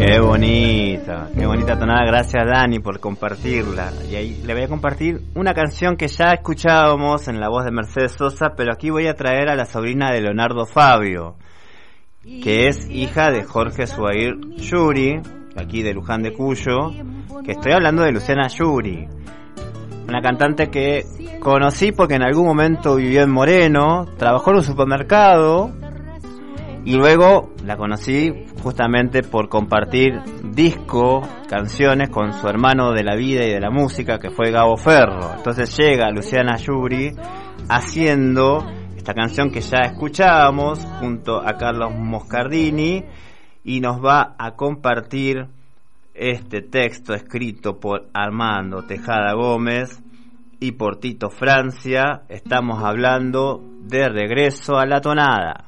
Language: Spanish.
Qué bonita tonada, gracias Dani por compartirla. Y ahí le voy a compartir una canción que ya escuchábamos en la voz de Mercedes Sosa, pero aquí voy a traer a la sobrina de Leonardo Fabio, que es hija de Jorge Zuhair Yuri, aquí de Luján de Cuyo, que estoy hablando de Luciana Yuri, una cantante que conocí porque en algún momento vivió en Moreno, trabajó en un supermercado y luego la conocí justamente por compartir disco, canciones con su hermano de la vida y de la música, que fue Gabo Ferro. Entonces llega Luciana Yuri haciendo esta canción que ya escuchábamos junto a Carlos Moscardini, y nos va a compartir este texto escrito por Armando Tejada Gómez y por Tito Francia. Estamos hablando de Regreso a la Tonada.